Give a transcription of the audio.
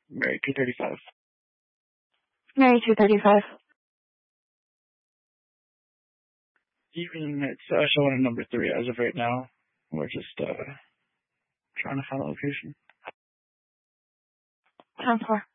Mary 235. Mary 235. Even it's showing number 3 as of right now. We're just trying to find a location. 10-4.